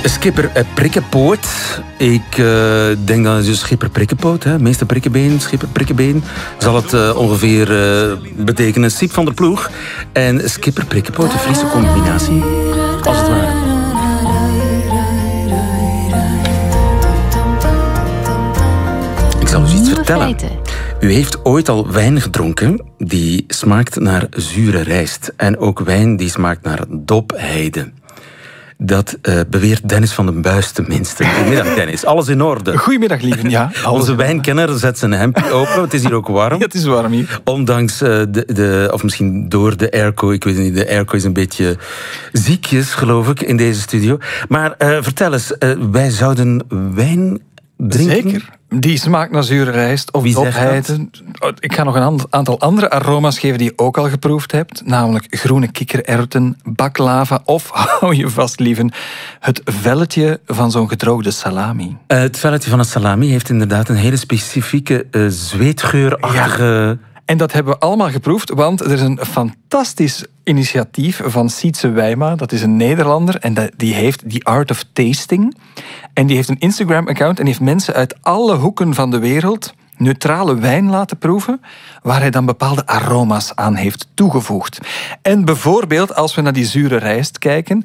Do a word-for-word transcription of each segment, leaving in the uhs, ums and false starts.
Schipper uh, Prikkenpoot. Ik uh, denk dat het dus Schipper Prikkenpoot, hè? Meester Prikkenbeen, Schipper Prikkenbeen, zal het uh, ongeveer uh, betekenen. Siep van der Ploeg en Schipper Prikkenpoot, een Friese combinatie, als het ware. Ik zal u iets vertellen. U heeft ooit al wijn gedronken die smaakt naar zure rijst. En ook wijn die smaakt naar dopheide. Dat uh, beweert Dennis van den Buis tenminste. Goedemiddag, Dennis. Alles in orde? Goedemiddag, lieve. Ja, onze wijnkenner zet zijn hemdje open. Het is hier ook warm. Ja, het is warm hier. Ondanks uh, de, de... Of misschien door de airco. Ik weet niet, de airco is een beetje ziekjes, geloof ik, in deze studio. Maar uh, vertel eens, uh, wij zouden wijn drinken? Zeker. Die smaakt naar zure rijst of dopheide. Ik ga nog een aantal andere aroma's geven die je ook al geproefd hebt. Namelijk groene kikkererwten, baklava of, hou je vast lieven, het velletje van zo'n gedroogde salami. Uh, het velletje van een salami heeft inderdaad een hele specifieke uh, zweetgeurachtige... Ja. En dat hebben we allemaal geproefd, want er is een fantastisch initiatief van Sietse Wijma. Dat is een Nederlander en die heeft The Art of Tasting. En die heeft een Instagram-account en heeft mensen uit alle hoeken van de wereld neutrale wijn laten proeven, waar hij dan bepaalde aroma's aan heeft toegevoegd. En bijvoorbeeld, als we naar die zure rijst kijken,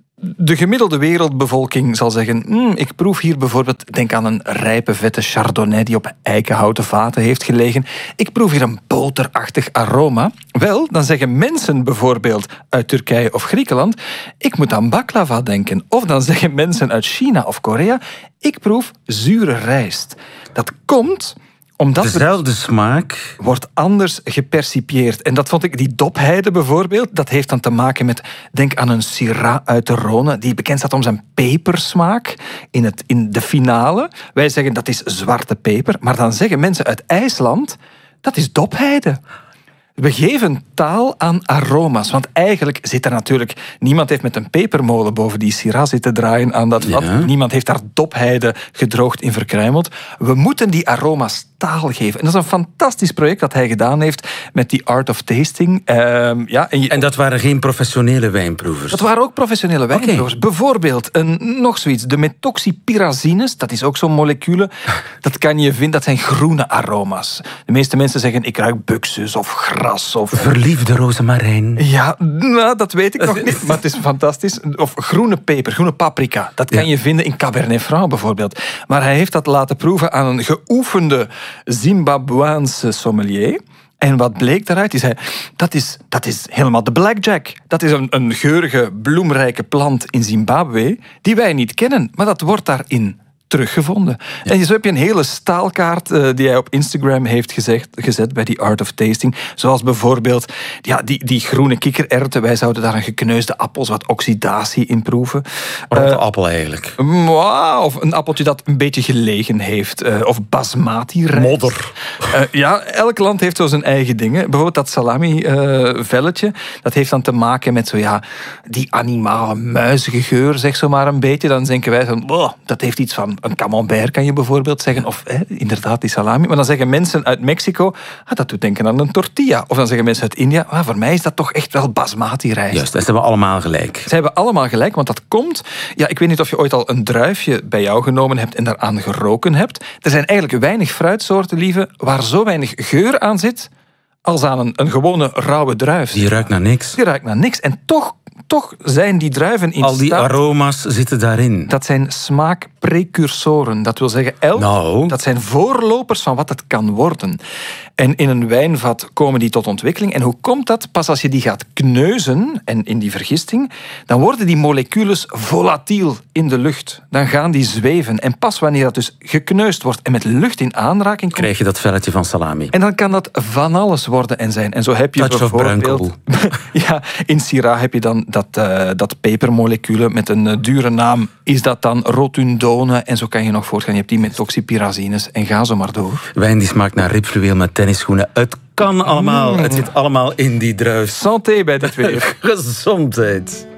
de gemiddelde wereldbevolking zal zeggen, mm, ik proef hier bijvoorbeeld, denk aan een rijpe vette chardonnay die op eikenhouten vaten heeft gelegen. Ik proef hier een boterachtig aroma. Wel, dan zeggen mensen bijvoorbeeld uit Turkije of Griekenland, ik moet aan baklava denken. Of dan zeggen mensen uit China of Korea, ik proef zure rijst. Dat komt omdat dezelfde smaak wordt anders gepercipieerd. En dat vond ik, die dopheide bijvoorbeeld, dat heeft dan te maken met, denk aan een Syrah uit de Rhône, die bekend staat om zijn pepersmaak in, het, in de finale. Wij zeggen dat is zwarte peper, maar dan zeggen mensen uit IJsland, dat is dopheide. We geven taal aan aroma's, want eigenlijk zit er natuurlijk... Niemand heeft met een pepermolen boven die Syrah zitten draaien aan dat vat. Ja. Niemand heeft daar dopheide gedroogd in verkruimeld. We moeten die aroma's taal geven. En dat is een fantastisch project dat hij gedaan heeft met die Art of Tasting. Uh, ja, en, je... en dat waren geen professionele wijnproevers? Dat waren ook professionele wijnproevers. Okay. Bijvoorbeeld, een, nog zoiets, de methoxypyrazines, dat is ook zo'n molecule. Dat kan je vinden, dat zijn groene aroma's. De meeste mensen zeggen, ik ruik buxus of gras. Of... Verliefde rozemarijn. Ja, nou, dat weet ik nog niet, maar het is fantastisch. Of groene peper, groene paprika. Dat kan ja. je vinden in Cabernet Franc bijvoorbeeld. Maar hij heeft dat laten proeven aan een geoefende Zimbabweanse sommelier. En wat bleek daaruit? Die zei, dat is, dat is helemaal de blackjack. Dat is een, een geurige, bloemrijke plant in Zimbabwe die wij niet kennen. Maar dat wordt daarin teruggevonden. Ja. En zo heb je een hele staalkaart uh, die hij op Instagram heeft gezegd, gezet bij die Art of Tasting. Zoals bijvoorbeeld ja, die, die groene kikkererwten. Wij zouden daar een gekneusde appels wat oxidatie in proeven. Rotte uh, appel eigenlijk. Wow, of een appeltje dat een beetje gelegen heeft. Uh, of basmati rijst. Modder. Uh, ja, elk land heeft zo zijn eigen dingen. Bijvoorbeeld dat salami-velletje. Uh, dat heeft dan te maken met zo, ja, die animale muizige geur, zeg zo maar een beetje. Dan denken wij van, oh, dat heeft iets van een camembert, kan je bijvoorbeeld zeggen. Of eh, inderdaad die salami. Maar dan zeggen mensen uit Mexico, ah, dat doet denken aan een tortilla. Of dan zeggen mensen uit India, ah, voor mij is dat toch echt wel basmati rijst. Juist, dat hebben we allemaal gelijk. Ze hebben allemaal gelijk, want dat komt... Ja, ik weet niet of je ooit al een druifje bij jou genomen hebt en daaraan geroken hebt. Er zijn eigenlijk weinig fruitsoorten, lieve, waar zo weinig geur aan zit als aan een, een gewone rauwe druif. Die ruikt naar niks. Die ruikt naar niks. En toch... Toch zijn die druiven in Al die staat, aroma's zitten daarin. Dat zijn smaakprecursoren. Dat wil zeggen, elk, nou. dat zijn voorlopers van wat het kan worden. En in een wijnvat komen die tot ontwikkeling. En hoe komt dat? Pas als je die gaat kneuzen, en in die vergisting, dan worden die moleculen volatiel in de lucht. Dan gaan die zweven. En pas wanneer dat dus gekneusd wordt en met lucht in aanraking komt, krijg je dat velletje van salami. En dan kan dat van alles worden en zijn. En zo heb je Touch bijvoorbeeld... ja, in Syrah heb je dan dat, uh, dat pepermoleculen met een uh, dure naam. Is dat dan rotundone? En zo kan je nog voortgaan. Je hebt die methoxypyrazines en ga zo maar door. Wijn die smaakt naar ribfluweel met tennisschoenen. Het kan allemaal. Mm. Het zit allemaal in die druif. Santé bij dit weer. Gezondheid.